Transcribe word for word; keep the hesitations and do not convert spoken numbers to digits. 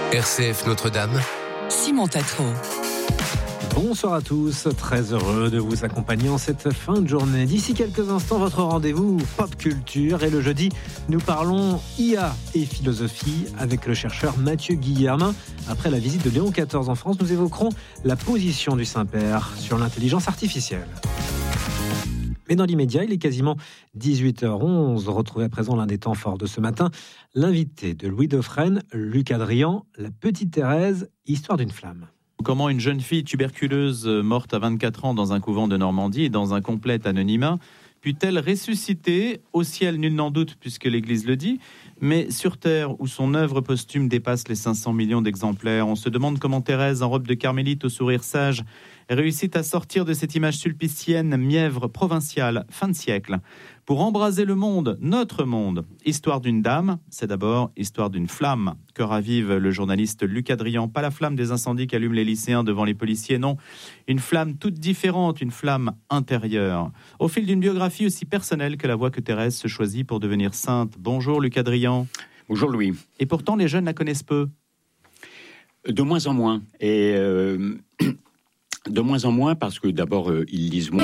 R C F Notre-Dame, Simon Tatro. Bonsoir à tous, très heureux de vous accompagner en cette fin de journée. D'ici quelques instants, votre rendez-vous pop culture. Et le jeudi, nous parlons I A et philosophie avec le chercheur Mathieu Guillermin. Après la visite de Léon quatorze en France, nous évoquerons la position du Saint-Père sur l'intelligence artificielle. Mais dans l'immédiat, il est quasiment dix-huit heures onze. Retrouvez à présent l'un des temps forts de ce matin, l'invité de Louis Dauphren, Luc Adrian, La Petite Thérèse, histoire d'une flamme. Comment une jeune fille tuberculeuse morte à vingt-quatre ans dans un couvent de Normandie et dans un complet anonymat put-elle ressusciter, au ciel nul n'en doute puisque l'Église le dit, mais sur terre où son œuvre posthume dépasse les cinq cents millions d'exemplaires, on se demande comment Thérèse, en robe de carmélite au sourire sage, réussit à sortir de cette image sulpicienne, mièvre, provinciale, fin de siècle. Pour embraser le monde, notre monde, histoire d'une dame, c'est d'abord histoire d'une flamme que ravive le journaliste Luc Adrian. Pas la flamme des incendies qu'allument les lycéens devant les policiers, non. Une flamme toute différente, une flamme intérieure. Au fil d'une biographie aussi personnelle que la voie que Thérèse se choisit pour devenir sainte. Bonjour Luc Adrian. Bonjour Louis. Et pourtant les jeunes la connaissent peu. De moins en moins. Et... Euh... De moins en moins parce que d'abord, euh, ils lisent moins.